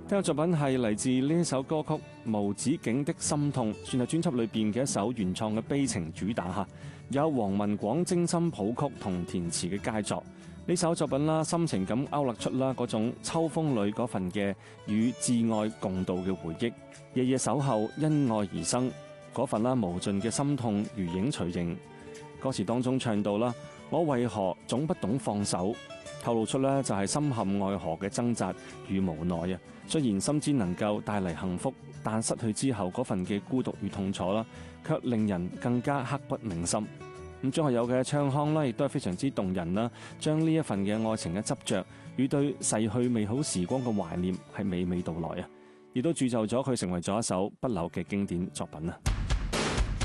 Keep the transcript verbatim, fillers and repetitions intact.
聽嘅作品係嚟自呢一首歌曲《無止境的心痛》，算係專輯裏邊嘅一首原創嘅悲情主打吓，有黃文廣精心譜曲同填詞嘅佳作。呢首作品啦，深情咁勾勒出啦嗰種秋風裏嗰份嘅與摯愛共度嘅回憶，夜夜守候因愛而生嗰份啦無盡嘅心痛如影隨形。歌詞當中唱到啦，我為何總不懂放手，透露出呢就係深陷愛河嘅掙扎與無奈啊！雖然深知能夠帶嚟幸福，但失去之後嗰份嘅孤獨與痛楚啦，卻令人更加刻骨銘心。咁張學友嘅唱腔啦，亦都係非常之動人啦，將呢一份嘅愛情嘅執着與對逝去美好時光嘅懷念係娓娓道來啊！亦都鑄就咗佢成為咗一首不朽嘅經典作品啊！